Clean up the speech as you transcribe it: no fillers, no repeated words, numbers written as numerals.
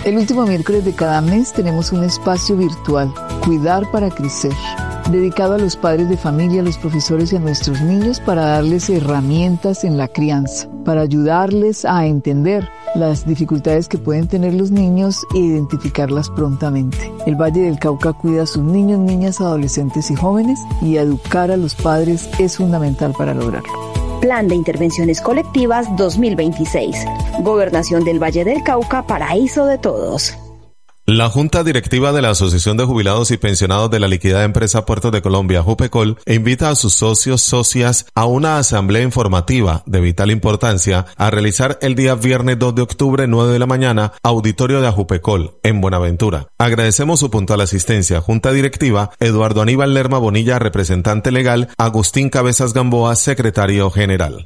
El último miércoles de cada mes tenemos un espacio virtual, Cuidar para Crecer, dedicado a los padres de familia, a los profesores y a nuestros niños para darles herramientas en la crianza, para ayudarles a entender las dificultades que pueden tener los niños e identificarlas prontamente. El Valle del Cauca cuida a sus niños, niñas, adolescentes y jóvenes, y educar a los padres es fundamental para lograrlo. Plan de Intervenciones Colectivas 2026. Gobernación del Valle del Cauca, paraíso de todos. La Junta Directiva de la Asociación de Jubilados y Pensionados de la Liquidada Empresa Puertos de Colombia, Jupecol, invita a sus socios, socias a una asamblea informativa de vital importancia a realizar el día viernes 2 de octubre, 9 de la mañana, auditorio de Jupecol, en Buenaventura. Agradecemos su puntual asistencia. Junta Directiva, Eduardo Aníbal Lerma Bonilla, representante legal, Agustín Cabezas Gamboa, secretario general.